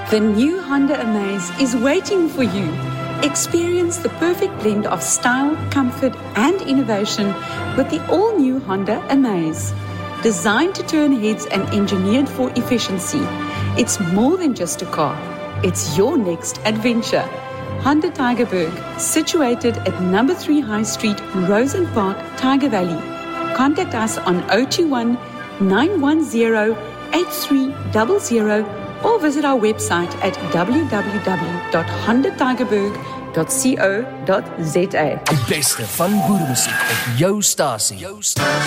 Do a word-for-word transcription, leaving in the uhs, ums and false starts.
The new Honda Amaze is waiting for you. Experience the perfect blend of style, comfort, and innovation with the all-new Honda Amaze. Designed to turn heads and engineered for efficiency, it's more than just a car. It's your next adventure. Honda Tygerberg, situated at number three High Street, Rosen Park, Tiger Valley. Contact us on zero two one, nine one zero, eight three zero zero or visit our website at w w w dot honda tygerberg dot co dot za. Die beste van boeremuziek op jou stasie.